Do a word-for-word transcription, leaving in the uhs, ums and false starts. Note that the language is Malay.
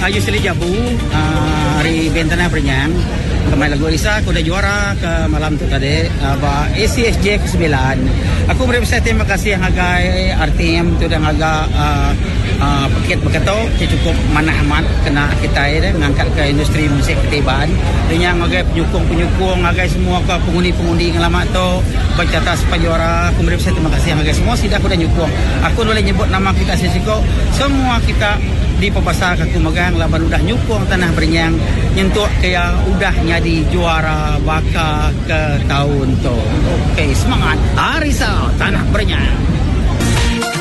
Ayu Seli Jabu, uh, hari Bentana Perenyang. Kemai lagu Isa, aku dah juara ke malam tu tadi. Uh, A C S J ke sembilan. Aku berusaha terima kasih yang agai R T M tu dan agak uh, uh, paket berkata cukup manah amat kena kita ya, mengangkat ke industri musik ketibaan. Dengan agai penyukung-penyukung, agai semua ke pengundi-pengundi yang lama tu baca atas penjuara. Aku berusaha terima kasih yang agai semua sidak aku dah nyukung. Aku boleh nyebut nama kita sesiko. Semua kita di pepasar aku megang laban udah nyukung Tanah Berenyang nyentuh kaya udah nyadi juara baka ke tahun tu. Okey, semangat Arisa Tanah Berenyang.